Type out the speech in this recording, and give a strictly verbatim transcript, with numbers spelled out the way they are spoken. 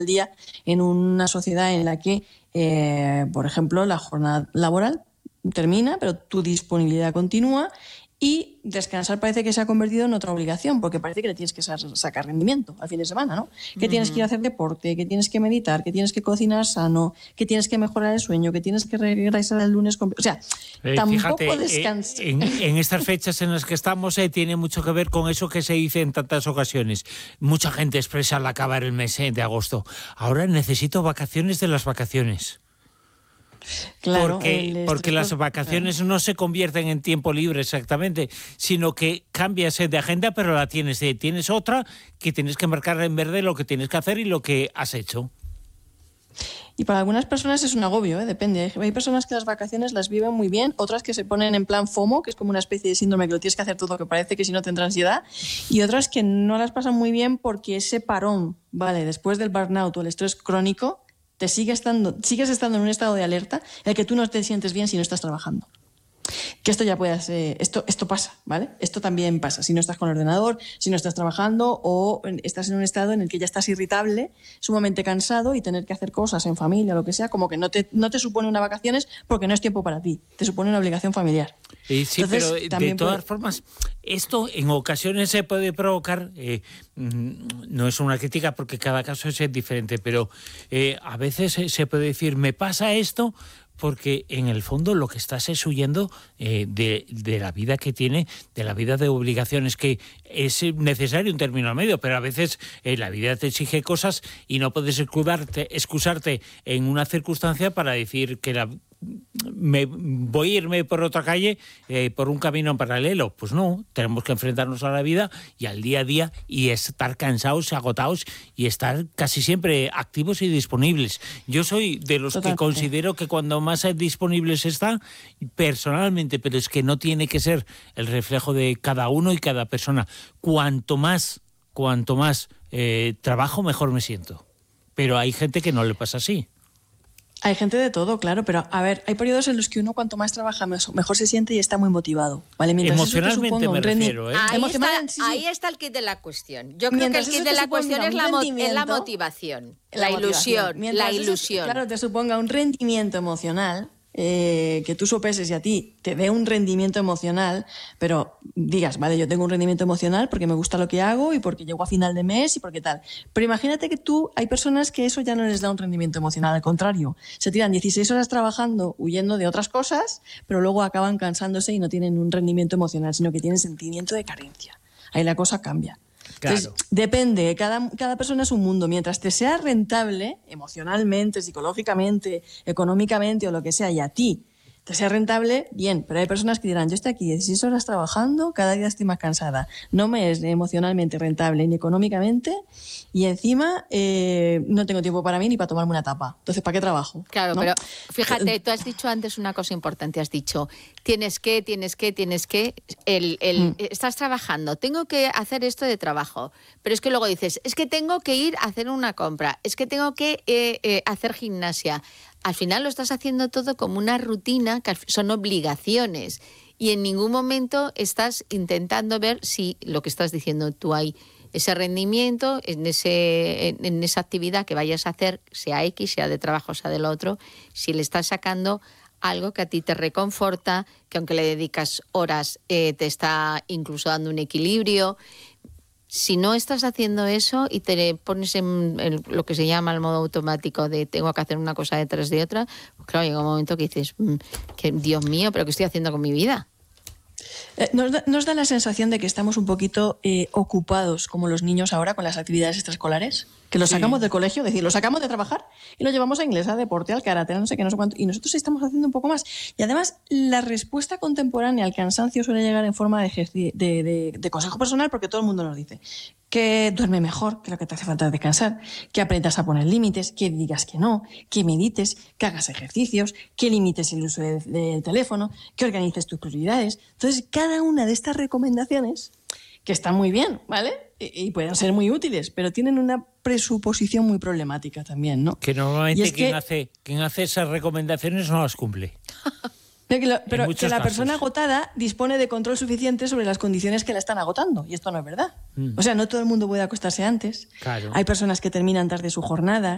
día en una sociedad en la que, eh, por ejemplo, la jornada laboral termina, pero tu disponibilidad continúa y descansar parece que se ha convertido en otra obligación, porque parece que le tienes que sacar rendimiento al fin de semana, ¿no? Que uh-huh. tienes que ir a hacer deporte, que tienes que meditar, que tienes que cocinar sano, que tienes que mejorar el sueño, que tienes que regresar el lunes con... O sea, eh, tampoco fíjate, descansar. Eh, en, en estas fechas en las que estamos eh, tiene mucho que ver con eso que se dice en tantas ocasiones. Mucha gente expresa al acabar el mes eh, de agosto: ahora necesito vacaciones de las vacaciones. Claro, porque, porque las vacaciones claro. no se convierten en tiempo libre exactamente, sino que cambias de agenda, pero la tienes, de, tienes otra que tienes que marcar en verde lo que tienes que hacer y lo que has hecho. Y para algunas personas es un agobio, ¿eh? Depende. Hay personas que las vacaciones las viven muy bien, otras que se ponen en plan FOMO, que es como una especie de síndrome que lo tienes que hacer todo, que parece que si no tendrá ansiedad, y otras que no las pasan muy bien porque ese parón, ¿vale? Después del burnout o el estrés crónico, te sigue estando, sigues estando en un estado de alerta en el que tú no te sientes bien si no estás trabajando. Que esto ya puede ser, esto, esto pasa, ¿vale? Esto también pasa. Si no estás con el ordenador, si no estás trabajando o estás en un estado en el que ya estás irritable, sumamente cansado y tener que hacer cosas en familia, lo que sea, como que no te, no te supone unas vacaciones porque no es tiempo para ti, te supone una obligación familiar. Eh, sí, Entonces, pero de todas puede... formas, esto en ocasiones se puede provocar, eh, no es una crítica porque cada caso es diferente, pero eh, a veces se puede decir, me pasa esto porque en el fondo lo que estás es huyendo eh, de, de la vida que tiene, de la vida de obligaciones, que es necesario un término medio, pero a veces eh, la vida te exige cosas y no puedes excusarte, excusarte en una circunstancia para decir que la... Me, voy a irme por otra calle, eh, por un camino en paralelo. Pues no, tenemos que enfrentarnos a la vida y al día a día y estar cansados, agotados y estar casi siempre activos y disponibles. Yo soy de los Totalmente. que considero que cuando más disponibles está, personalmente, pero es que no tiene que ser el reflejo de cada uno y cada persona. Cuanto más, cuanto más eh, trabajo, mejor me siento. Pero hay gente que no le pasa así. Hay gente de todo, claro, pero a ver, hay periodos en los que uno cuanto más trabaja mejor se siente y está muy motivado, ¿vale? Mientras emocionalmente me refiero, ¿eh? Ahí, está, sí, sí. ahí está el kit de la cuestión. Yo creo Mientras que el kit de la cuestión es la, es la motivación, la, la ilusión, la ilusión. Eso, claro, te suponga un rendimiento emocional, eh, que tú sopeses y a ti te dé un rendimiento emocional, pero digas, vale, yo tengo un rendimiento emocional porque me gusta lo que hago y porque llego a final de mes y porque tal. Pero imagínate que tú, hay personas que eso ya no les da un rendimiento emocional, al contrario, se tiran dieciséis horas trabajando, huyendo de otras cosas, pero luego acaban cansándose y no tienen un rendimiento emocional, sino que tienen sentimiento de carencia. Ahí la cosa cambia. Claro. Entonces, depende, cada, cada persona es un mundo. Mientras te sea rentable, emocionalmente, psicológicamente, económicamente o lo que sea, y a ti te sea rentable, bien, pero hay personas que dirán, yo estoy aquí dieciséis horas trabajando, cada día estoy más cansada, no me es emocionalmente rentable ni económicamente y encima eh, no tengo tiempo para mí ni para tomarme una tapa. Entonces, ¿para qué trabajo? Claro, ¿no? Pero fíjate, tú has dicho antes una cosa importante, has dicho, tienes que, tienes que, tienes que, el, el, mm. estás trabajando, tengo que hacer esto de trabajo, pero es que luego dices, es que tengo que ir a hacer una compra, es que tengo que eh, eh, hacer gimnasia. Al final lo estás haciendo todo como una rutina, que son obligaciones, y en ningún momento estás intentando ver si lo que estás diciendo tú hay ese rendimiento en, ese, en, en esa actividad que vayas a hacer, sea X, sea de trabajo, sea del otro, si le estás sacando algo que a ti te reconforta, que aunque le dedicas horas eh, te está incluso dando un equilibrio. Si no estás haciendo eso y te pones en, en lo que se llama el modo automático de tengo que hacer una cosa detrás de otra, pues claro, llega un momento que dices, mmm, que, Dios mío, ¿pero qué estoy haciendo con mi vida? Eh, nos, da, nos da la sensación de que estamos un poquito eh, ocupados, como los niños ahora, con las actividades extraescolares, que lo sacamos sí. del colegio, es decir, lo sacamos de trabajar y lo llevamos a inglés, a deporte, al karate, a no sé qué, no sé cuánto, y nosotros estamos haciendo un poco más. Y además, la respuesta contemporánea al cansancio suele llegar en forma de, ejerci- de, de, de consejo personal, porque todo el mundo nos dice que duerme mejor, que lo que te hace falta es descansar, que aprendas a poner límites, que digas que no, que medites, que hagas ejercicios, que limites el uso del de teléfono, que organices tus prioridades. Entonces, cada una de estas recomendaciones, que están muy bien, ¿vale? Y, y pueden ser muy útiles, pero tienen una presuposición muy problemática también, ¿no? Que normalmente es quien, que, hace, quien hace esas recomendaciones no las cumple. Pero, que, lo, pero que la casos. persona agotada dispone de control suficiente sobre las condiciones que la están agotando, y esto no es verdad. Mm. O sea, no todo el mundo puede acostarse antes. Claro. Hay personas que terminan tarde su jornada,